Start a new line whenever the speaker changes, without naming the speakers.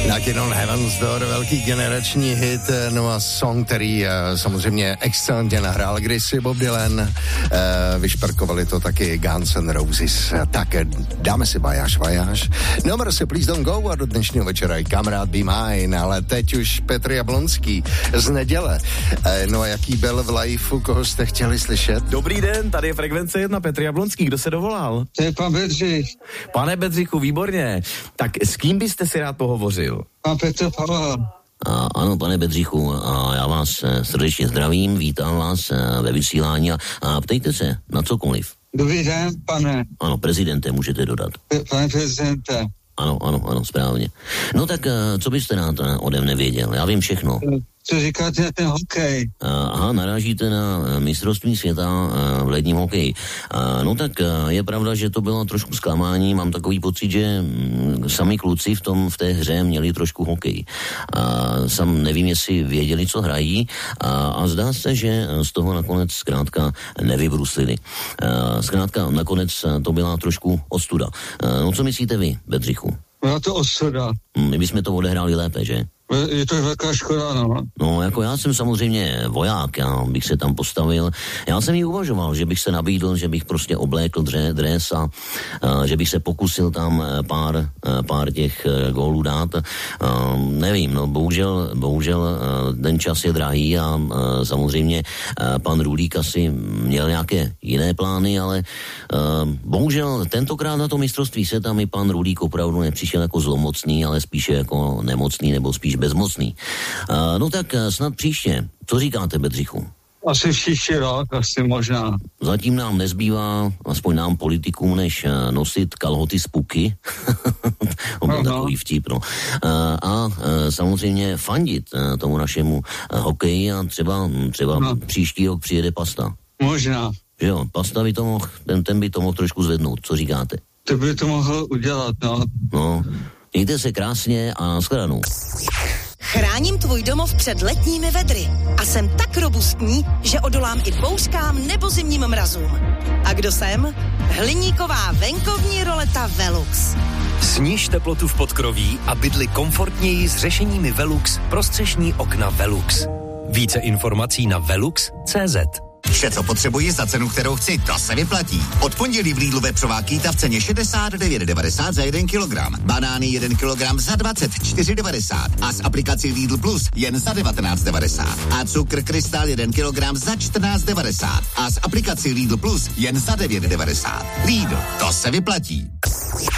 Knock on Heaven's Door, velký generační hit, no a song, který samozřejmě excelentně nahrál kdysi Bob Dylan, vyšperkovali to taky Guns N' Roses, tak dáme si Bajáš. Number se Please Don't Go a do dnešního večera i Kamarád Be Mine, ale teď už Petr Jablonský z neděle. No a jaký byl v liveu, koho jste chtěli slyšet?
Dobrý den, tady je Frekvence 1, Petr Jablonský, kdo se dovolal?
To je pan Bedřich.
Pane Bedřichu, výborně. Tak s kým byste si rád pohovořil?
Pan Petr Pavel.
Ano, pane Bedřichu, já vás srdečně zdravím, vítám vás ve vysílání a ptejte se na cokoliv.
Dobrý den, pane.
Ano, prezidente můžete dodat.
Pane prezidente.
Ano, správně. No tak, co byste rád ode mne věděl? Já vím všechno.
Co říkáte na ten hokej?
Aha, narážíte na mistrovství světa v ledním hokeji. No tak je pravda, že to bylo trošku zklamání. Mám takový pocit, že sami kluci v té hře měli trošku hokej. Sam nevím, jestli věděli, co hrají a zdá se, že z toho nakonec zkrátka nevybruslili. Zkrátka nakonec to byla trošku ostuda. No co myslíte vy, Bedřichu?
Byla to ostuda.
My bychom to odehráli lépe, že?
Je to velká škoda, no.
No, jako já jsem samozřejmě voják, já bych se tam postavil. Já jsem ji uvažoval, že bych se nabídl, že bych prostě oblékl dres a že bych se pokusil tam pár těch gólů dát. Nevím, no, bohužel ten čas je drahý a samozřejmě pan Rulík asi měl nějaké jiné plány, ale bohužel tentokrát na to mistrovství světa mi pan Rulík opravdu nepřišel jako zlomocný, ale spíše jako nemocný nebo spíš bezmocný. No tak snad příště. Co říkáte, Bedřichu?
Asi příští rok, asi možná.
Zatím nám nezbývá, aspoň nám politikům, než nosit kalhoty z puky. On byl takový vtip, no. A samozřejmě fandit tomu našemu hokeji a třeba příští rok přijede Pasta.
Možná.
Že jo, Pasta by to mohl, ten by to mohl trošku zvednout. Co říkáte?
To by to mohl udělat, no.
No, mějte se krásně a nashledanou.
Chráním tvůj domov před letními vedry a jsem tak robustní, že odolám i bouřkám nebo zimním mrazům. A kdo jsem? Hliníková venkovní roleta Velux.
Sníž teplotu v podkroví a bydli komfortněji s řešeními Velux pro střešní okna Velux. Více informací na velux.cz.
Vše, co potřebuji za cenu, kterou chci, to se vyplatí. Od pondělí v Lidlu vepřová kýta v ceně 69,90 za 1 kilogram. Banány 1 kilogram za 24,90 a s aplikací Lidl Plus jen za 19,90. A cukr Krystal 1 kilogram za 14,90 a s aplikací Lidl Plus jen za 9,90. Lidl, to se vyplatí.